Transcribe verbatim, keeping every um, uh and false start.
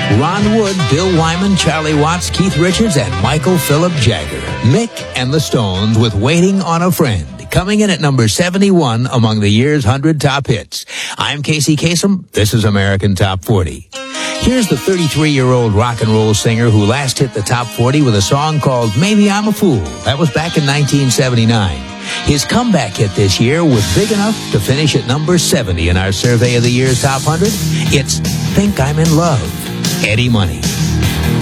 Ron Wood, Bill Wyman, Charlie Watts, Keith Richards, and Michael Philip Jagger. Mick and the Stones with Waiting on a Friend, coming in at number seventy-one among the year's one hundred top hits. I'm Casey Kasem. This is American Top forty. Here's the thirty-three-year-old rock and roll singer who last hit the top forty with a song called Maybe I'm a Fool. That was back in nineteen seventy-nine. His comeback hit this year was big enough to finish at number seventy in our survey of the year's top one hundred. It's Think I'm in Love, Eddie Money.